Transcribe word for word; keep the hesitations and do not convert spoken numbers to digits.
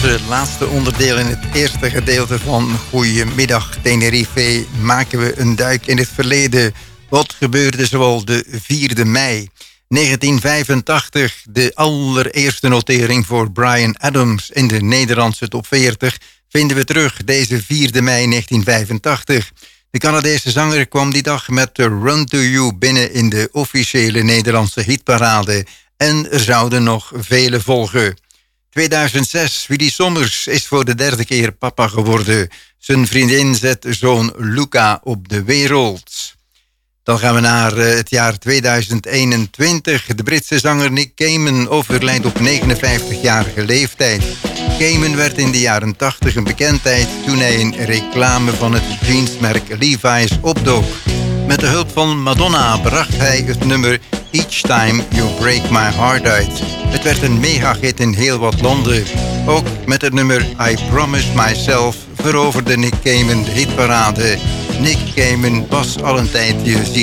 onze laatste onderdeel in het eerste gedeelte van Goedemiddag Tenerife maken we een duik in het verleden. Wat gebeurde zoal de vierde mei negentien vijfentachtig, de allereerste notering voor Bryan Adams in de Nederlandse top veertig, vinden we terug deze vierde mei negentien vijfentachtig. De Canadese zanger kwam die dag met Run to You binnen in de officiële Nederlandse hitparade en er zouden nog vele volgen. tweeduizend zes, Willy Sommers is voor de derde keer papa geworden. Zijn vriendin zet zoon Luca op de wereld. Dan gaan we naar het jaar tweeduizend eenentwintig. De Britse zanger Nick Cayman overlijdt op negenenvijftigjarige leeftijd. Cayman werd in de jaren tachtig een bekendheid toen hij in reclame van het jeansmerk Levi's opdook. Met de hulp van Madonna bracht hij het nummer Each Time You Break My Heart uit. Het werd een megahit in heel wat landen. Ook met het nummer I Promise Myself veroverde Nick Cayman de hitparade. Nick Cayman was al een tijdje ziek.